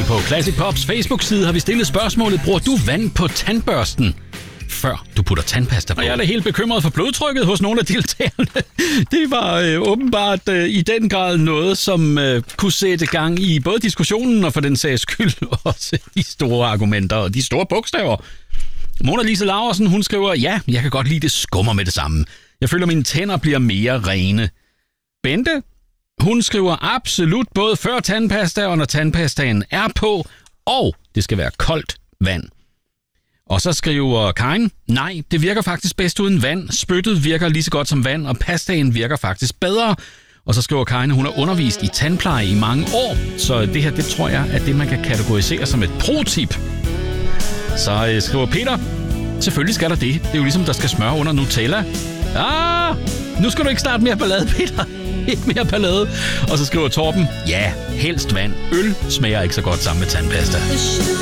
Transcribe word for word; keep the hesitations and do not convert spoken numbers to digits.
På Classic Pops Facebook-side har vi stillet spørgsmålet: bruger du vand på tandbørsten, før du putter tandpasta på? Og jeg er da helt bekymret for blodtrykket hos nogle af deltagerne. Det var øh, åbenbart øh, i den grad noget, som øh, kunne sætte gang i både diskussionen og for den sags skyld også de store argumenter og de store bogstaver. Mona Lise Laursen, hun skriver: ja, jeg kan godt lide det skummer med det samme. Jeg føler, mine tænder bliver mere rene. Bente, hun skriver absolut både før tandpasta og når tandpastaen er på, og det skal være koldt vand. Og så skriver Karin: nej, det virker faktisk bedst uden vand. Spyttet virker lige så godt som vand, og pastaen virker faktisk bedre. Og så skriver Karin, hun har undervist i tandpleje i mange år, så det her, det tror jeg, er det, man kan kategorisere som et pro-tip. Så øh, skriver Peter: selvfølgelig skal der det. Det er jo ligesom, der skal smør under Nutella. Ah, nu skal du ikke starte mere ballade, Peter. Ikke mere ballade. Og så skriver Torben: ja, helst vand. Øl smager ikke så godt sammen med tandpasta.